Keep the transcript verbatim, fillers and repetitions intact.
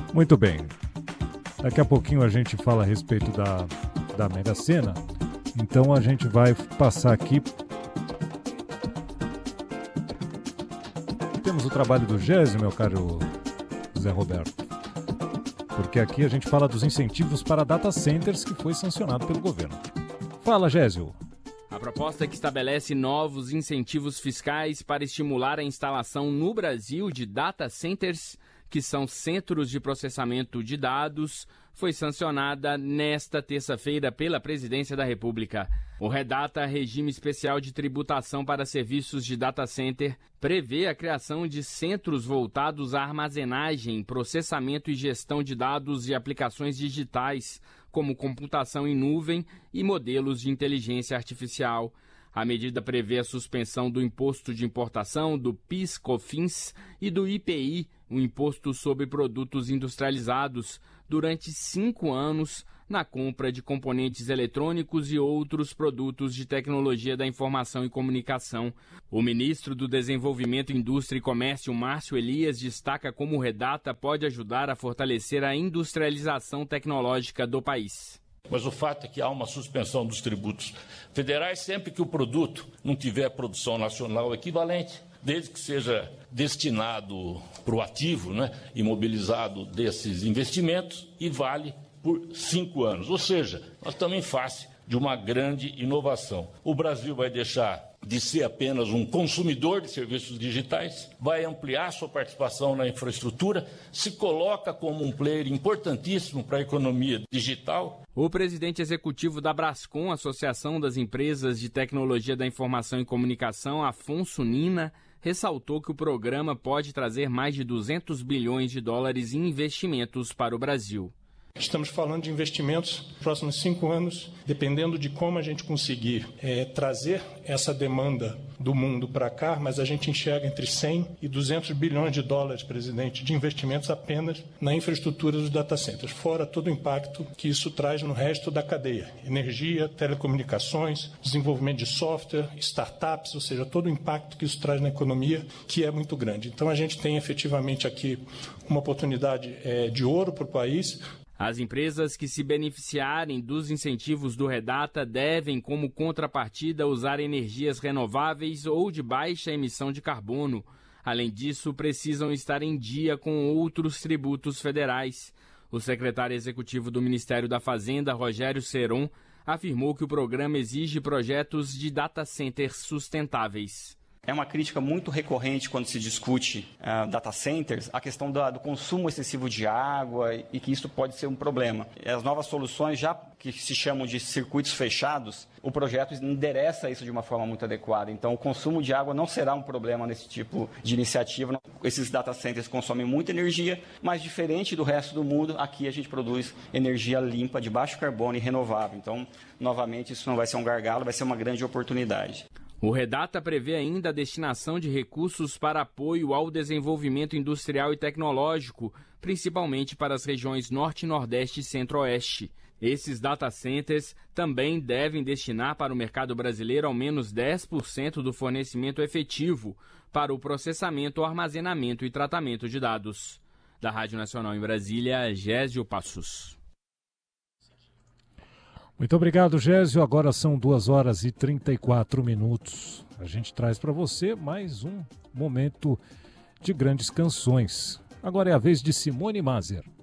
Muito bem. Daqui a pouquinho a gente fala a respeito da, da Mega Sena. Então a gente vai passar aqui. Temos o trabalho do Gésio, meu caro Zé Roberto. Porque aqui a gente fala dos incentivos para data centers que foi sancionado pelo governo. Fala, Gésio. A proposta que estabelece novos incentivos fiscais para estimular a instalação no Brasil de data centers, que são centros de processamento de dados, foi sancionada nesta terça-feira pela Presidência da República. O Redata, Regime Especial de Tributação para Serviços de Data Center, prevê a criação de centros voltados à armazenagem, processamento e gestão de dados e aplicações digitais, como computação em nuvem e modelos de inteligência artificial. A medida prevê a suspensão do imposto de importação, do PIS/COFINS e do I P I, o Imposto sobre Produtos Industrializados, durante cinco anos na compra de componentes eletrônicos e outros produtos de tecnologia da informação e comunicação. O ministro do Desenvolvimento, Indústria e Comércio, Márcio Elias, destaca como o Redata pode ajudar a fortalecer a industrialização tecnológica do país. Mas o fato é que há uma suspensão dos tributos federais sempre que o produto não tiver produção nacional equivalente, desde que seja destinado para o ativo, né, imobilizado desses investimentos, e vale por cinco anos. Ou seja, nós estamos em face de uma grande inovação. O Brasil vai deixar de ser apenas um consumidor de serviços digitais, vai ampliar sua participação na infraestrutura, se coloca como um player importantíssimo para a economia digital. O presidente executivo da Brascom, Associação das Empresas de Tecnologia da Informação e Comunicação, Afonso Nina, ressaltou que o programa pode trazer mais de duzentos bilhões de dólares em investimentos para o Brasil. Estamos falando de investimentos nos próximos cinco anos, dependendo de como a gente conseguir é, trazer essa demanda do mundo para cá, mas a gente enxerga entre cem e duzentos bilhões de dólares, presidente, de investimentos apenas na infraestrutura dos data centers, fora todo o impacto que isso traz no resto da cadeia. Energia, telecomunicações, desenvolvimento de software, startups, ou seja, todo o impacto que isso traz na economia, que é muito grande. Então a gente tem efetivamente aqui uma oportunidade é, de ouro para o país. As empresas que se beneficiarem dos incentivos do Redata devem, como contrapartida, usar energias renováveis ou de baixa emissão de carbono. Além disso, precisam estar em dia com outros tributos federais. O secretário executivo do Ministério da Fazenda, Rogério Ceron, afirmou que o programa exige projetos de data centers sustentáveis. É uma crítica muito recorrente quando se discute uh, data centers, a questão da, do consumo excessivo de água e, e que isso pode ser um problema. As novas soluções, já que se chamam de circuitos fechados, o projeto endereça isso de uma forma muito adequada. Então, o consumo de água não será um problema nesse tipo de iniciativa. Esses data centers consomem muita energia, mas diferente do resto do mundo, aqui a gente produz energia limpa, de baixo carbono e renovável. Então, novamente, isso não vai ser um gargalo, vai ser uma grande oportunidade. O Redata prevê ainda a destinação de recursos para apoio ao desenvolvimento industrial e tecnológico, principalmente para as regiões Norte, Nordeste e Centro-Oeste. Esses data centers também devem destinar para o mercado brasileiro ao menos dez por cento do fornecimento efetivo para o processamento, armazenamento e tratamento de dados. Da Rádio Nacional em Brasília, Gésio Passos. Muito obrigado, Gésio. Agora são duas horas e trinta e quatro minutos. A gente traz para você mais um momento de grandes canções. Agora é a vez de Simone Maser.